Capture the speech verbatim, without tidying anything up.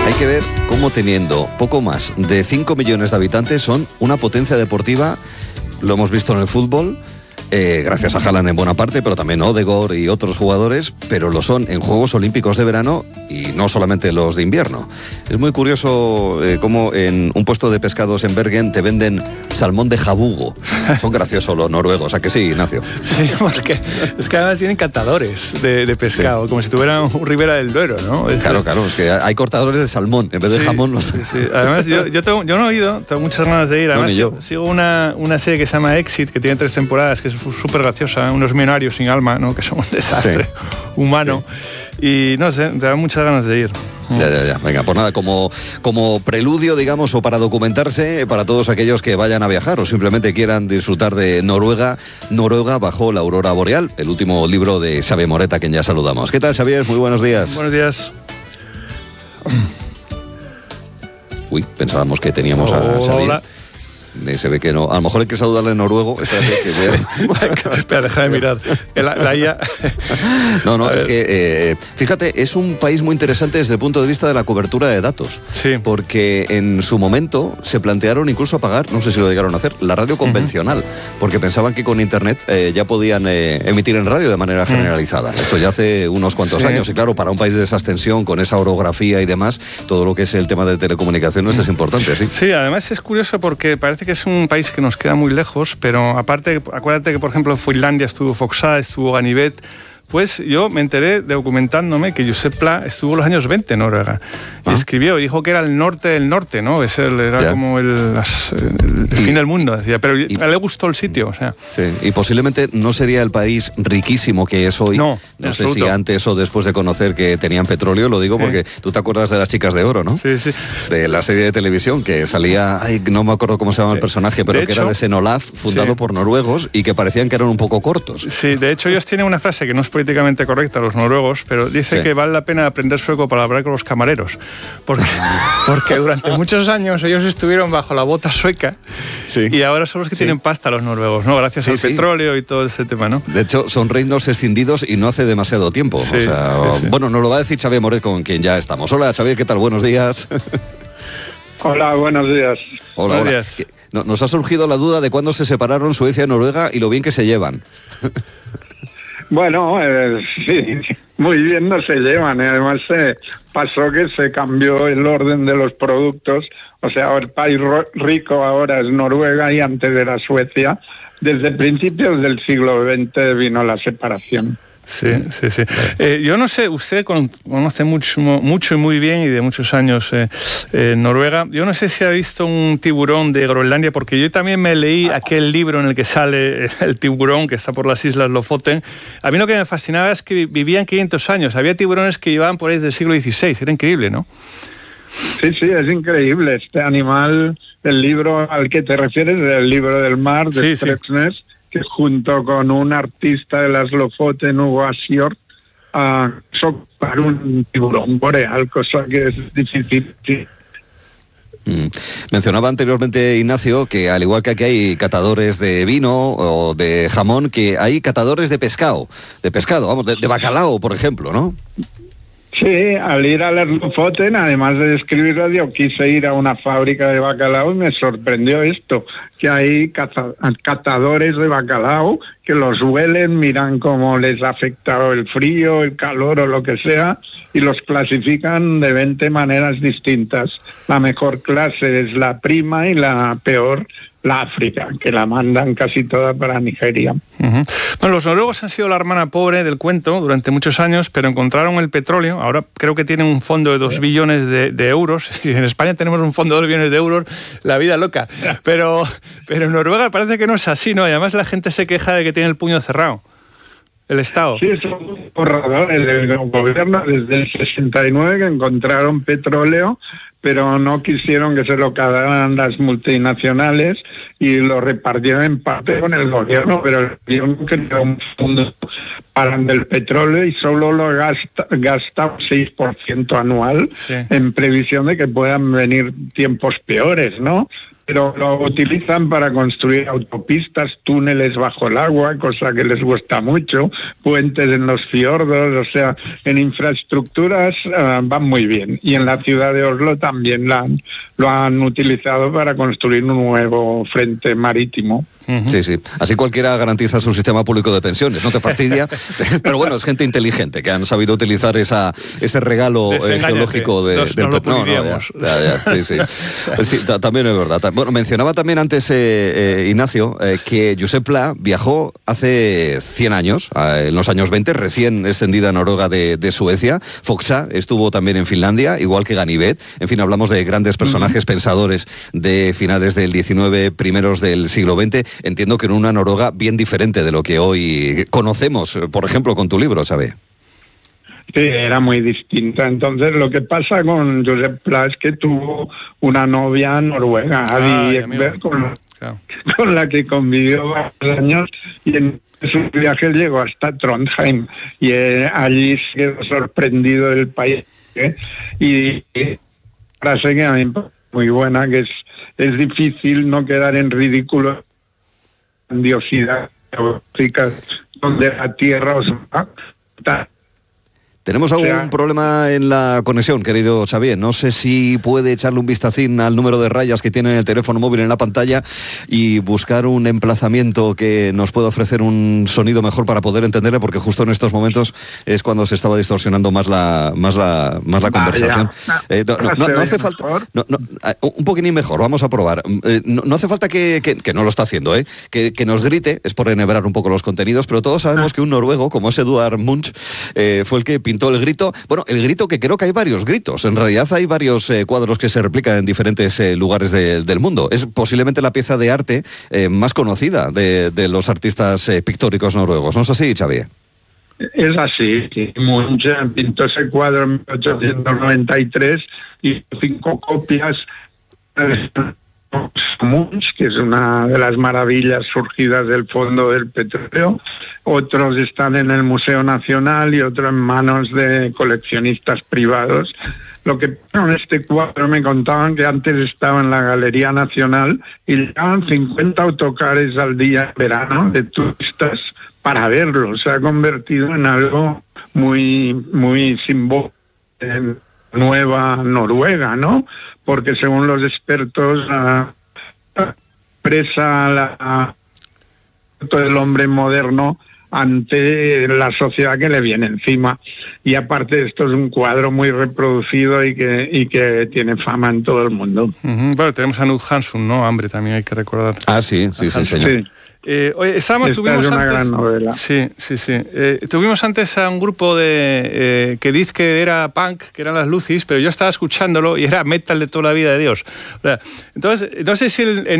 Hay que ver cómo, teniendo poco más de cinco millones de habitantes, son una potencia deportiva. Lo hemos visto en el fútbol, eh, gracias a Haaland en buena parte, pero también Odegaard y otros jugadores, pero lo son en Juegos Olímpicos de verano y no solamente los de invierno. Es muy curioso eh, cómo en un puesto de pescados en Bergen te venden salmón de jabugo. Son graciosos los noruegos, ¿a que sí, Ignacio? Sí, porque es que además tienen catadores de, de pescado, sí, como si tuvieran un Ribera del Duero, ¿no? Es claro, claro, es que hay cortadores de salmón en vez de sí, jamón. No sé. Sí, sí. Además, yo, yo, tengo, yo no he ido, tengo muchas ganas de ir. Además, no, yo. sigo una, una serie que se llama Exit, que tiene tres temporadas, que es súper graciosa, unos millonarios sin alma, ¿no? Que son un desastre sí. humano. Sí. Y no sé, te da muchas ganas de ir. Ya, ya, ya. Venga, pues nada, como, como preludio, digamos, o para documentarse, para todos aquellos que vayan a viajar o simplemente quieran disfrutar de Noruega, Noruega bajo la aurora boreal, el último libro de Xavier Moreta, a quien ya saludamos. ¿Qué tal, Xavier? Muy buenos días. Buenos días. Uy, pensábamos que teníamos a Xavier. Hola. Se ve que no. A lo mejor hay que saludarle en noruego. Espérate, que voy a... Espera, deja de mirar. La, la I A. No, no, es que, eh, fíjate, es un país muy interesante desde el punto de vista de la cobertura de datos. Sí. Porque en su momento se plantearon incluso apagar, no sé si lo llegaron a hacer, la radio convencional. Uh-huh. Porque pensaban que con internet eh, ya podían eh, emitir en radio de manera generalizada. Uh-huh. Esto ya hace unos cuantos sí. años. Y claro, para un país de esa extensión, con esa orografía y demás, todo lo que es el tema de telecomunicaciones uh-huh. es importante, ¿sí? Sí, además es curioso porque parece que es un país que nos queda muy lejos, pero aparte, acuérdate que por ejemplo en Finlandia estuvo Foxá, estuvo Ganivet. Pues yo me enteré documentándome que Josep Pla estuvo los años veinte en Noruega. Y ah. escribió, dijo que era el norte del norte, ¿no? Es el, era ya. como el, las, el, el fin del mundo, decía. Pero y, a él le gustó el sitio, o sea. Sí, y posiblemente no sería el país riquísimo que es hoy. No, no sé si antes o después de conocer que tenían petróleo, lo digo porque sí. tú te acuerdas de las chicas de oro, ¿no? Sí, sí. De la serie de televisión que salía, ay, no me acuerdo cómo se llama sí. el personaje, pero de que hecho, era de Senolaf, fundado sí. por noruegos y que parecían que eran un poco cortos. Sí, de hecho ellos tienen una frase que no es políticamente correcta, los noruegos, pero dice sí. que vale la pena aprender sueco para hablar con los camareros, porque, porque durante muchos años ellos estuvieron bajo la bota sueca sí. y ahora son los que sí. tienen pasta los noruegos, ¿no? Gracias sí, al sí. petróleo y todo ese tema, ¿no? De hecho, son reinos escindidos y no hace demasiado tiempo. Sí, o sea, sí, sí. Bueno, nos lo va a decir Xavier Moret, con quien ya estamos. Hola, Xavier, ¿qué tal? Buenos días. Hola, buenos días. Hola, buenos hola. días. Nos ha surgido la duda de cuándo se separaron Suecia y Noruega y lo bien que se llevan. Bueno, eh, sí, muy bien no se llevan. Además, eh, pasó que se cambió el orden de los productos. O sea, el país rico ahora es Noruega y antes era Suecia. Desde principios del siglo veinte vino la separación. Sí, sí, sí. Eh, yo no sé, usted conoce mucho, mucho y muy bien y de muchos años eh, eh, Noruega. Yo no sé si ha visto un tiburón de Groenlandia, porque yo también me leí aquel libro en el que sale el tiburón que está por las islas Lofoten. A mí lo que me fascinaba es que vivían quinientos años. Había tiburones que llevaban por ahí del siglo dieciséis. Era increíble, ¿no? Sí, sí, es increíble. Este animal, el libro al que te refieres, el libro del mar de sí, Streksnes, sí. que junto con un artista de las Lofoten, Hugo Asior, uh, son para un tiburón boreal, cosa que es difícil. Sí. Mm. Mencionaba anteriormente, Ignacio, que al igual que aquí hay catadores de vino o de jamón, que hay catadores de pescado, de pescado, vamos, de, de bacalao, por ejemplo, ¿no? Sí, al ir a las Lofoten, además de describirlo, yo quise ir a una fábrica de bacalao y me sorprendió esto, que hay caza- catadores de bacalao que los huelen, miran cómo les ha afectado el frío, el calor o lo que sea, y los clasifican de veinte maneras distintas. La mejor clase es la prima y la peor la África, que la mandan casi toda para Nigeria. Uh-huh. Bueno, los noruegos han sido la hermana pobre del cuento durante muchos años, pero encontraron el petróleo. Ahora creo que tienen un fondo de dos billones de, de euros. Si en España tenemos un fondo de dos billones de euros, la vida loca. Pero, pero en Noruega parece que no es así, ¿no? Y además la gente se queja de que tiene el puño cerrado. El Estado. Sí, son borradores del gobierno desde el sesenta y nueve que encontraron petróleo, pero no quisieron que se lo quedaran las multinacionales y lo repartieron en parte con el gobierno, pero el gobierno creó un fondo para el petróleo y solo lo gasta, gasta un seis por ciento anual, sí. en previsión de que puedan venir tiempos peores, ¿no? pero lo utilizan para construir autopistas, túneles bajo el agua, cosa que les gusta mucho, puentes en los fiordos, o sea, en infraestructuras uh, van muy bien. Y en la ciudad de Oslo también la han, lo han utilizado para construir un nuevo frente marítimo. Sí, sí. Así cualquiera garantiza su sistema público de pensiones, no te fastidia. Pero bueno, es gente inteligente que han sabido utilizar esa, ese regalo eh, geológico de, Nos, del nos no, no, ya, ya, ya, sí, sí. Sí, también es verdad. Bueno, mencionaba también antes eh, eh, Ignacio eh, que Josep Pla viajó hace cien años, eh, en los años veinte, recién extendida Noruega de, de Suecia. Foxa estuvo también en Finlandia, igual que Ganivet. En fin, hablamos de grandes personajes mm. pensadores de finales del diecinueve, primeros del siglo veinte. Entiendo que en una Noruega bien diferente de lo que hoy conocemos, por ejemplo, con tu libro, ¿sabe? Sí, era muy distinta. Entonces, lo que pasa con Josep Pla es que tuvo una novia noruega, Adi Ekberg, con, claro. con la que convivió varios años, y en su viaje llegó hasta Trondheim, y eh, allí se quedó sorprendido del país. ¿eh? Y, y frase que a mí me parece muy buena, que es, es difícil no quedar en ridículo grandiosidad geográfica donde la Tierra os va. Tenemos algún o sea, problema en la conexión, querido Xavier. No sé si puede echarle un vistacín al número de rayas que tiene el teléfono móvil en la pantalla y buscar un emplazamiento que nos pueda ofrecer un sonido mejor para poder entenderle, porque justo en estos momentos es cuando se estaba distorsionando más la más la más la conversación. Eh, no, no, no, no hace falta, no, no, un poquitín mejor. Vamos a probar. Eh, no, no hace falta que, que, que no lo está haciendo, eh, que, que nos grite. Es por enhebrar un poco los contenidos, pero todos sabemos que un noruego como es Edvard Munch eh, fue el que pintó el grito, bueno, el grito que creo que hay varios gritos, en realidad hay varios eh, cuadros que se replican en diferentes eh, lugares de, del mundo. Es posiblemente la pieza de arte eh, más conocida de, de los artistas eh, pictóricos noruegos, ¿no es así, Xavier? Es así, sí. Munch pintó ese cuadro en mil ochocientos noventa y tres y cinco copias de Munch, que es una de las maravillas surgidas del fondo del petróleo. Otros están en el Museo Nacional y otros en manos de coleccionistas privados. Lo que en este cuadro me contaban que antes estaba en la Galería Nacional y llegaban cincuenta autocares al día en verano de turistas para verlo. Se ha convertido en algo muy, muy simbólico en Nueva Noruega, ¿no? Porque según los expertos uh, expresa la del hombre moderno ante la sociedad que le viene encima. Y aparte esto es un cuadro muy reproducido y que y que tiene fama en todo el mundo. Uh-huh. Bueno, tenemos a Knut Hamsun, ¿no? Hambre también hay que recordar. Ah, sí, sí, sí, señor. Sí. Eh, oye, estábamos, Esta tuvimos es una antes, gran novela. Sí, sí, sí. Eh, tuvimos antes a un grupo de eh, que dice que era punk, que eran las Lucis, pero yo estaba escuchándolo y era metal de toda la vida de Dios. O sea, entonces, no sé si el,